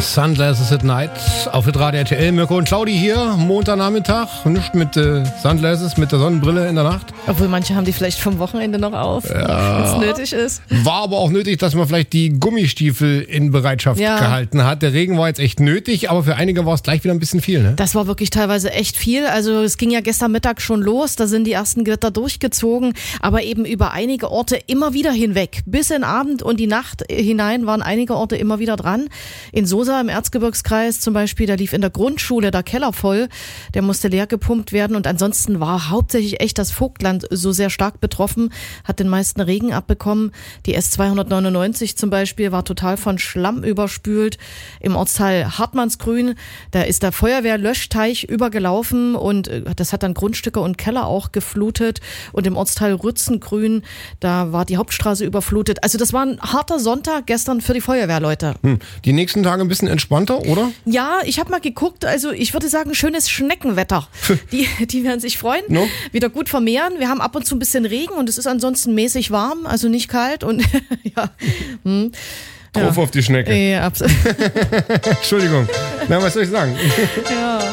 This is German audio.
Sunglasses at Night auf Radio RTL. Mirko und Claudi hier, Montagnachmittag. Nicht mit Sunglasses, mit der Sonnenbrille in der Nacht. Obwohl manche haben die vielleicht vom Wochenende noch auf, wenn es nötig ist. War aber auch nötig, dass man vielleicht die Gummistiefel in Bereitschaft gehalten hat. Der Regen war jetzt echt nötig, aber für einige war es gleich wieder ein bisschen viel. Ne? Das war wirklich teilweise echt viel. Also es ging ja gestern Mittag schon los, da sind die ersten Gewitter durchgezogen, aber eben über einige Orte immer wieder hinweg. Bis in Abend und die Nacht hinein waren einige Orte immer wieder dran. In Sosa im Erzgebirgskreis zum Beispiel, da lief in der Grundschule der Keller voll. Der musste leer gepumpt werden und ansonsten war hauptsächlich echt das Vogtland so sehr stark betroffen, hat den meisten Regen abbekommen. Die S299 zum Beispiel war total von Schlamm überspült. Im Ortsteil Hartmannsgrün, da ist der Feuerwehrlöschteich übergelaufen und das hat dann Grundstücke und Keller auch geflutet. Und im Ortsteil Rützengrün, da war die Hauptstraße überflutet. Also das war ein harter Sonntag gestern für die Feuerwehrleute. Die nächsten Tage ein bisschen entspannter, oder? Ja, ich habe mal geguckt, also ich würde sagen, schönes Schneckenwetter. Die werden sich freuen, No? Wieder gut vermehren. Wir haben ab und zu ein bisschen Regen und es ist ansonsten mäßig warm, also nicht kalt und ja. Drauf auf die Schnecke. Ja, absolut. Entschuldigung. Na, was soll ich sagen? Ja.